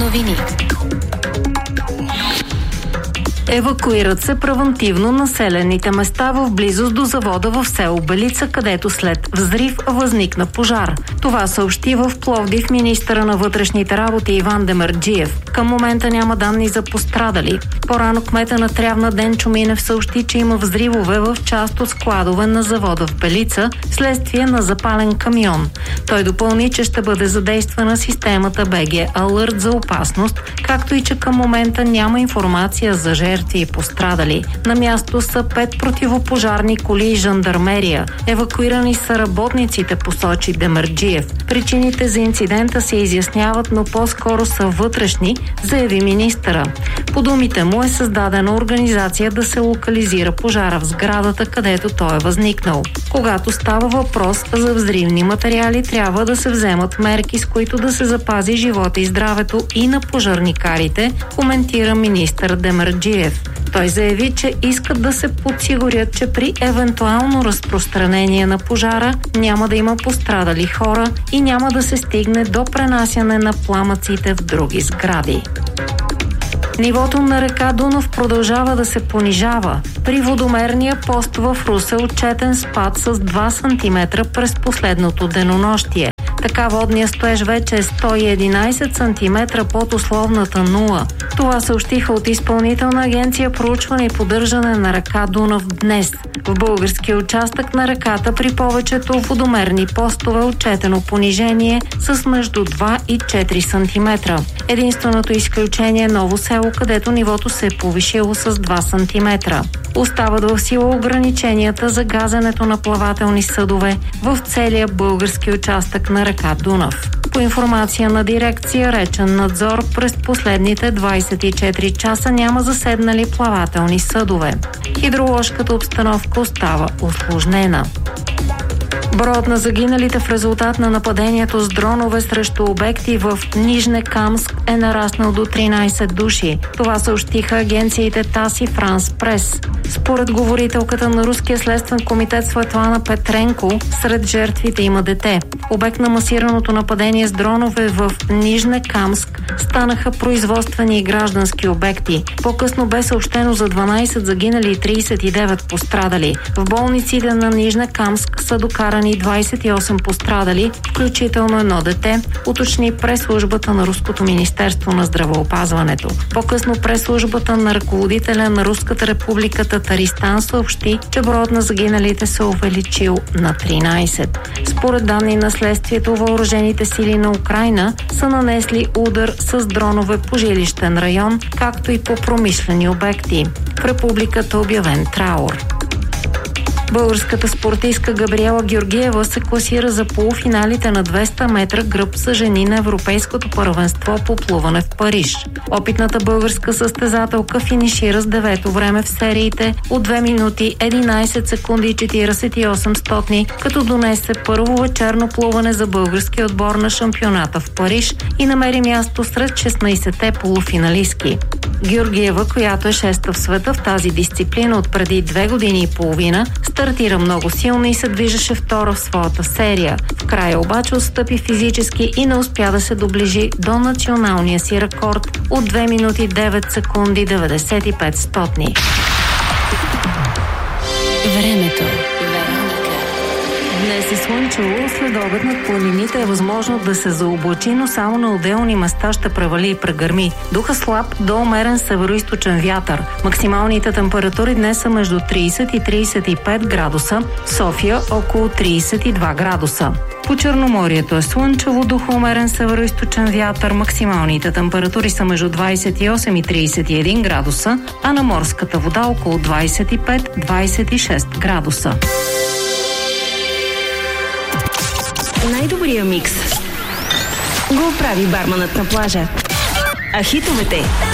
новини. Евакуират се превантивно населените места в близост до завода в село Белица, където след взрив възникна пожар. Това съобщи в Пловдив министъра на вътрешните работи Иван Демерджиев. Към момента няма данни за пострадали. По-рано кмета на Трявна Денчо Минев съобщи, че има взривове в част от складове на завода в Белица, вследствие на запален камион. Той допълни, че ще бъде задействана системата БГ Алърт за опасност, както и че към момента няма информация за жертви и пострадали. На място са 5 противопожарни коли и жандармерия. Евакуирани са работниците, посочи Демерджиев. Причините за инцидента се изясняват, но по-скоро са вътрешни, заяви министъра. По думите му е създадена организация да се локализира пожара в сградата, където той е възникнал. Когато става въпрос за взривни материали, трябва да се вземат мерки, с които да се запази живота и здравето и на пожарникарите, коментира министър Демерджиев. Той заяви, че искат да се подсигурят, че при евентуално разпространение на пожара няма да има пострадали хора и няма да се стигне до пренасяне на пламъците в други сгради. Нивото на река Дунав продължава да се понижава. При водомерния пост в Русе отчетен спад с 2 см през последното денонощие. Така водният стоеж вече е 111 см под условната нула. Това съобщиха от Изпълнителна агенция проучване и поддържане на река Дунав днес. В българския участък на реката при повечето водомерни постове отчетено понижение с между 2 и 4 см. Единственото изключение е Ново село, където нивото се е повишило с 2 см. Остават в сила ограниченията за газенето на плавателни съдове в целия български участък на река Дунав. По информация на дирекция Речен надзор, през последните 24 часа няма заседнали плавателни съдове. Хидроложката обстановка остава усложнена. Броят на загиналите в резултат на нападението с дронове срещу обекти в Нижнекамск е нараснал до 13 души. Това съобщиха агенциите ТАСС и Франс Прес. Според говорителката на Руския следствен комитет Светлана Петренко, сред жертвите има дете. Обект на масираното нападение с дронове в Нижнекамск станаха производствени и граждански обекти. По-късно бе съобщено за 12 загинали и 39 пострадали. В болниците на Нижнекамск са докарани 28 пострадали, включително едно дете, уточни прес-службата на Руското министерство на здравеопазването. По-късно прес-службата на ръководителя на Руската република Татаристан съобщи, че броят на загиналите се увеличил на 13. Според данни на следствието, въоръжените сили на Украйна са нанесли удар с дронове по жилищен район, както и по промишлени обекти. В републиката обявен траур. Българската спортистка Габриела Георгиева се класира за полуфиналите на 200 метра гръб за жени на Европейското първенство по плуване в Париж. Опитната българска състезателка финишира с 9-то време в сериите от 2 минути 11 секунди 48 стотни, като донесе първо вечерно плуване за българския отбор на шампионата в Париж и намери място сред 16-те полуфиналистки. Георгиева, която е 6-та в света в тази дисциплина от преди 2 години и половина, стартира много силно и се движеше втора в своята серия. В края обаче отстъпи физически и не успя да се доближи до националния си рекорд от 2 минути 9 секунди 95 стотни. Времето. Днес е слънчево, следобед над планините е възможно да се заоблачи, но само на отделни места ще превали и прегърми. Духа слаб до умерен североизточен вятър. Максималните температури днес са между 30 и 35 градуса, София около 32 градуса. По Черноморието е слънчево, духа умерен североизточен вятър, максималните температури са между 28 и 31 градуса, а на морската вода около 25-26 градуса. Най-добрия микс го прави барманът на плажа. А хитовете